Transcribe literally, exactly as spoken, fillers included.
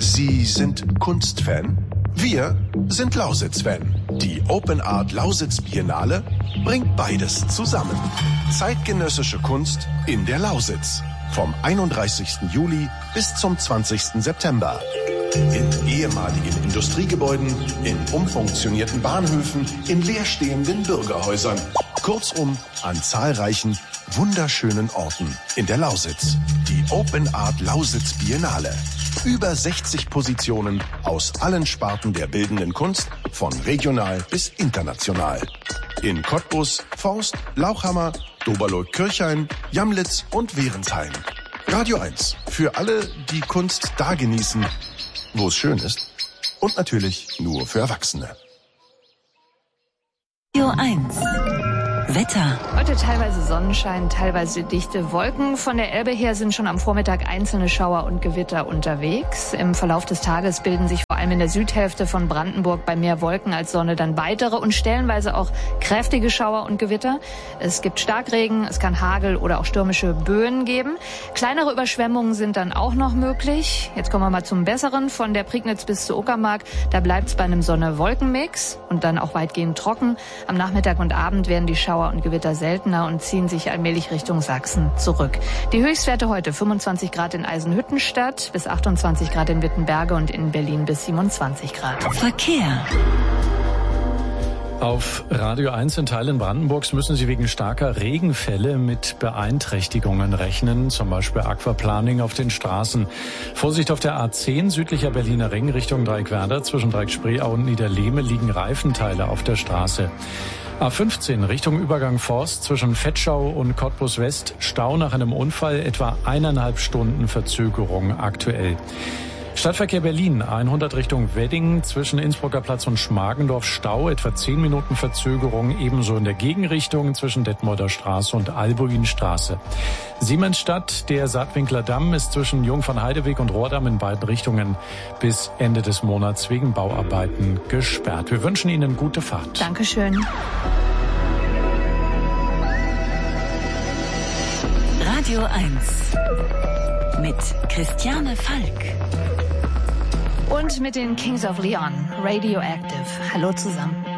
Sie sind Kunstfan? Wir sind Lausitz-Fan. Die Open Art Lausitz Biennale bringt beides zusammen. Zeitgenössische Kunst in der Lausitz. Vom einunddreißigsten Juli bis zum zwanzigsten September. In ehemaligen Industriegebäuden, in umfunktionierten Bahnhöfen, in leerstehenden Bürgerhäusern. Kurzum, an zahlreichen, wunderschönen Orten in der Lausitz. Die Open Art Lausitz Biennale. Über sechzig Positionen aus allen Sparten der bildenden Kunst, von regional bis international. In Cottbus, Forst, Lauchhammer, Doberloh-Kirchhain, Jamlitz und Wehrensheim. Radio eins, für alle, die Kunst da genießen, wo es schön ist. Und natürlich nur für Erwachsene. Radio eins. Wetter. Heute teilweise Sonnenschein, teilweise dichte Wolken. Von der Elbe her sind schon am Vormittag einzelne Schauer und Gewitter unterwegs. Im Verlauf des Tages bilden sich vor allem in der Südhälfte von Brandenburg bei mehr Wolken als Sonne dann weitere und stellenweise auch kräftige Schauer und Gewitter. Es gibt Starkregen, es kann Hagel oder auch stürmische Böen geben. Kleinere Überschwemmungen sind dann auch noch möglich. Jetzt kommen wir mal zum Besseren. Von der Prignitz bis zur Uckermark, da bleibt es bei einem Sonne-Wolken-Mix und dann auch weitgehend trocken. Am Nachmittag und Abend werden die Schauer und Gewitter seltener und ziehen sich allmählich Richtung Sachsen zurück. Die Höchstwerte heute fünfundzwanzig Grad in Eisenhüttenstadt, bis achtundzwanzig Grad in Wittenberge und in Berlin bis siebenundzwanzig Grad. Verkehr. Auf Radio eins in Teilen Brandenburgs müssen Sie wegen starker Regenfälle mit Beeinträchtigungen rechnen, zum Beispiel Aquaplaning auf den Straßen. Vorsicht auf der A zehn, südlicher Berliner Ring Richtung Dreieckwerder, zwischen Dreieck-Spreeau und Niederlehme liegen Reifenteile auf der Straße. A fünfzehn Richtung Übergang Forst zwischen Vetschau und Cottbus West, Stau nach einem Unfall, etwa eineinhalb Stunden Verzögerung aktuell. Stadtverkehr Berlin, hundert Richtung Wedding, zwischen Innsbrucker Platz und Schmargendorf Stau, etwa zehn Minuten Verzögerung, ebenso in der Gegenrichtung zwischen Detmolder Straße und Albuinstraße. Siemensstadt, der Saatwinkler Damm ist zwischen Jungfernheideweg und Rohrdamm in beiden Richtungen bis Ende des Monats wegen Bauarbeiten gesperrt. Wir wünschen Ihnen gute Fahrt. Dankeschön. Radio eins mit Christiane Falk. Und mit den Kings of Leon, Radioactive. Hallo zusammen.